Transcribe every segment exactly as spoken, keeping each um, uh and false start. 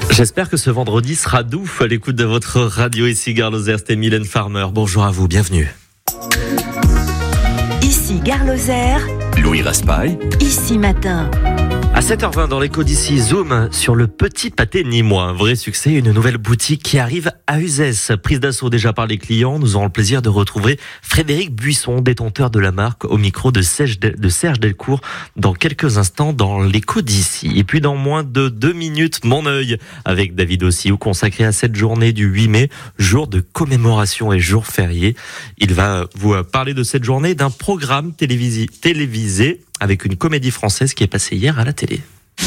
J'espère que ce vendredi sera doux à l'écoute de votre radio. Ici Gare Lozère, c'était Mylène Farmer. Bonjour à vous, bienvenue. Ici Gare Lozère, Louis Raspail. Ici Matin. À sept heures vingt dans l'écho d'ici, zoom sur le petit pâté nîmois. Un vrai succès, une nouvelle boutique qui arrive à Uzès. Prise d'assaut déjà par les clients, nous aurons le plaisir de retrouver Frédéric Buisson, détenteur de la marque, au micro de Serge, de Serge Delcourt, dans quelques instants dans l'écho d'ici. Et puis dans moins de deux minutes, mon œil avec David Ossiou, consacré à cette journée du huit mai, jour de commémoration et jour férié. Il va vous parler de cette journée, d'un programme télévisé, télévisé avec une comédie française qui est passée hier à la télé.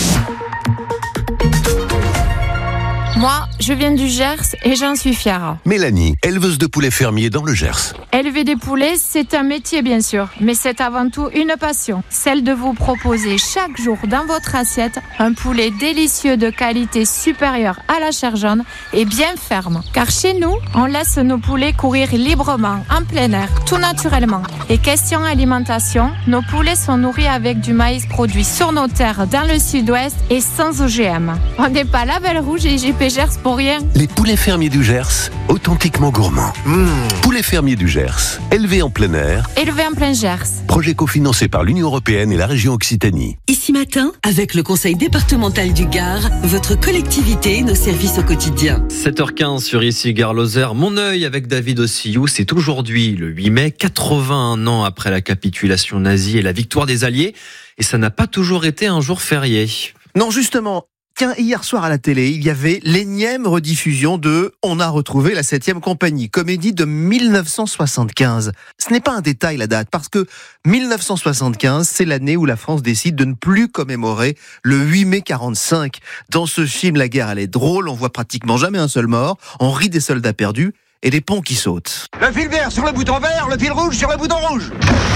Moi, je viens du Gers et j'en suis fière. Mélanie, éleveuse de poulets fermiers dans le Gers. Élever des poulets, c'est un métier bien sûr, mais c'est avant tout une passion. Celle de vous proposer chaque jour dans votre assiette un poulet délicieux de qualité supérieure à la chair jaune et bien ferme. Car chez nous, on laisse nos poulets courir librement, en plein air, tout naturellement. Et question alimentation, nos poulets sont nourris avec du maïs produit sur nos terres dans le sud-ouest et sans O G M. On n'est pas label rouge et J P Gers pour rien. Les poulets fermiers du Gers, authentiquement gourmands. Mmh. Poulets fermiers du Gers, élevés en plein air. Élevés en plein Gers. Projet cofinancé par l'Union européenne et la région Occitanie. Ici Matin, avec le conseil départemental du Gard, votre collectivité et nos services au quotidien. sept heures quinze sur Ici Gare Lozère. Mon œil avec David Ossiou. C'est aujourd'hui le huit mai, quatre-vingt-un ans après la capitulation nazie et la victoire des Alliés. Et ça n'a pas toujours été un jour férié. Non, justement. Tiens, hier soir à la télé, il y avait l'énième rediffusion de « On a retrouvé la septième compagnie », comédie de mille neuf cent soixante-quinze. Ce n'est pas un détail la date, parce que mille neuf cent soixante-quinze, c'est l'année où la France décide de ne plus commémorer le huit mai quarante-cinq. Dans ce film, la guerre, elle est drôle, on voit pratiquement jamais un seul mort, on rit des soldats perdus et des ponts qui sautent. Le fil vert sur le bouton vert, le fil rouge sur le bouton rouge.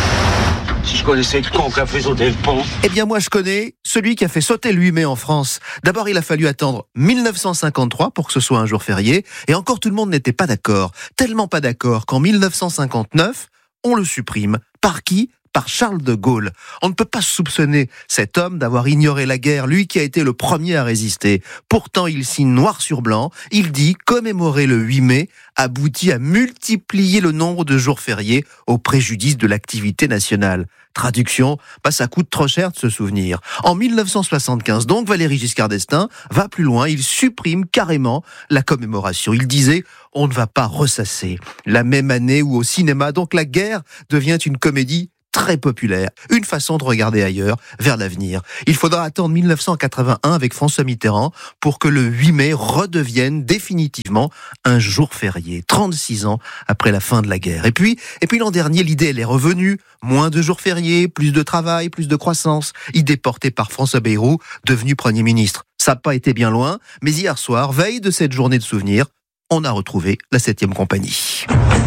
Si je connaissais le con qui a fait sauter le pont. Eh bien moi je connais celui qui a fait sauter le huit mai en France. D'abord il a fallu attendre mille neuf cent cinquante-trois pour que ce soit un jour férié, et encore tout le monde n'était pas d'accord. Tellement pas d'accord qu'en mille neuf cent cinquante-neuf, on le supprime. Par qui ? Par Charles de Gaulle. On ne peut pas soupçonner cet homme d'avoir ignoré la guerre, lui qui a été le premier à résister. Pourtant, il signe noir sur blanc, il dit commémorer le huit mai aboutit à multiplier le nombre de jours fériés au préjudice de l'activité nationale. Traduction, bah ça coûte trop cher de se souvenir. En mille neuf cent soixante-quinze, donc, Valéry Giscard d'Estaing va plus loin, il supprime carrément la commémoration. Il disait, on ne va pas ressasser. La même année où au cinéma, donc la guerre devient une comédie très populaire, une façon de regarder ailleurs, vers l'avenir. Il faudra attendre mille neuf cent quatre-vingt-un avec François Mitterrand pour que le huit mai redevienne définitivement un jour férié, trente-six ans après la fin de la guerre. Et puis, et puis l'an dernier, l'idée elle est revenue, moins de jours fériés, plus de travail, plus de croissance, idée portée par François Bayrou, devenu Premier ministre. Ça n'a pas été bien loin, mais hier soir, veille de cette journée de souvenirs, on a retrouvé la septième compagnie.